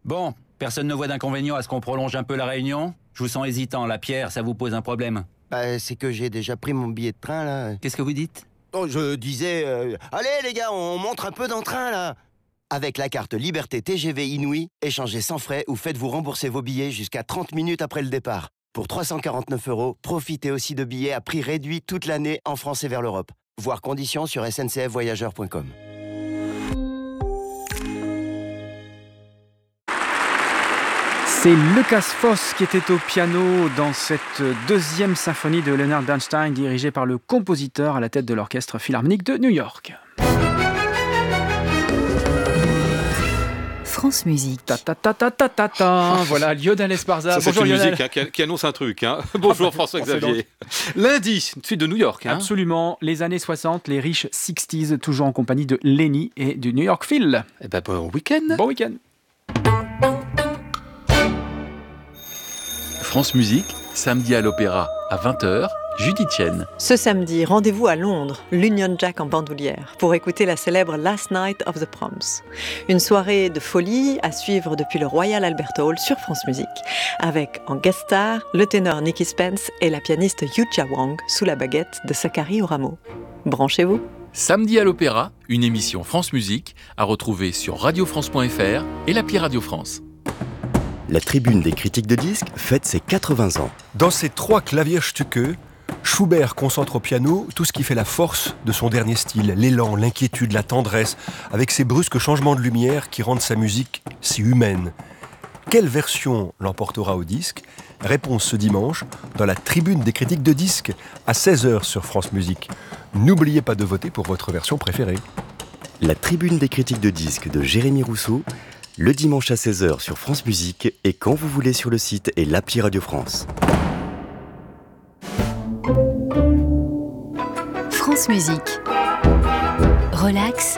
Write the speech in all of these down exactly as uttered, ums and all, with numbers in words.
Bon, personne ne voit d'inconvénient à ce qu'on prolonge un peu la réunion? Je vous sens hésitant, là, Pierre, ça vous pose un problème? Bah, c'est que j'ai déjà pris mon billet de train, là. Qu'est-ce que vous dites? Oh, je disais... euh, Allez, les gars, on montre un peu d'entrain, là. Avec la carte Liberté T G V Inouï, échangez sans frais ou faites-vous rembourser vos billets jusqu'à trente minutes après le départ. Pour trois cent quarante-neuf euros, profitez aussi de billets à prix réduit toute l'année en France et vers l'Europe. Voir conditions sur s n c f voyageurs point com. C'est Lukas Foss qui était au piano dans cette deuxième symphonie de Leonard Bernstein, dirigée par le compositeur à la tête de l'Orchestre Philharmonique de New York. France Musique. Ta ta ta ta ta ta ta. Voilà, Lionel Esparza. Ça, Bonjour c'est une Lionel. musique hein, qui, qui annonce un truc. Hein. Bonjour François-Xavier. Lundi, suite de New York. Hein. Absolument, les années soixante, les riches sixties, toujours en compagnie de Lenny et du New York Phil. Eh ben, bon week-end. Bon week-end. France Musique, samedi à l'Opéra à vingt heures, Judith Chen. Ce samedi, rendez-vous à Londres, l'Union Jack en bandoulière, pour écouter la célèbre Last Night of the Proms. Une soirée de folie à suivre depuis le Royal Albert Hall sur France Musique, avec en guest star le ténor Nicky Spence et la pianiste Yucha Wang sous la baguette de Sakari Oramo. Branchez-vous. Samedi à l'Opéra, une émission France Musique à retrouver sur radio france point f r et l'appli Radio France. La tribune des critiques de disques fête ses quatre-vingts ans. Dans ces trois Klavierstücke, Schubert concentre au piano tout ce qui fait la force de son dernier style, l'élan, l'inquiétude, la tendresse, avec ces brusques changements de lumière qui rendent sa musique si humaine. Quelle version l'emportera au disque ? Réponse ce dimanche dans la tribune des critiques de disques à seize heures sur France Musique. N'oubliez pas de voter pour votre version préférée. La tribune des critiques de disques de Jérémy Rousseau, le dimanche à seize heures sur France Musique et quand vous voulez sur le site et l'appli Radio France. France Musique. Relax.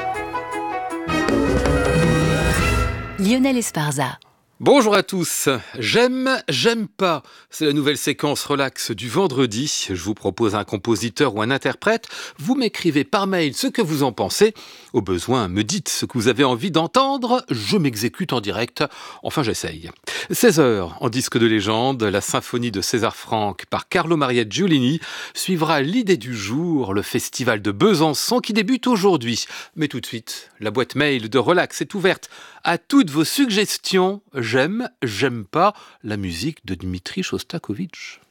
Lionel Esparza. Bonjour à tous. J'aime, j'aime pas. C'est la nouvelle séquence relax du vendredi. Je vous propose un compositeur ou un interprète. Vous m'écrivez par mail ce que vous en pensez. Au besoin, me dites ce que vous avez envie d'entendre. Je m'exécute en direct. Enfin, j'essaye. seize heures, en disque de légende, la symphonie de César Franck par Carlo Maria Giulini suivra l'idée du jour, le festival de Besançon qui débute aujourd'hui. Mais tout de suite, la boîte mail de Relax est ouverte à toutes vos suggestions. J'aime, j'aime pas la musique de Dmitri Shostakovich.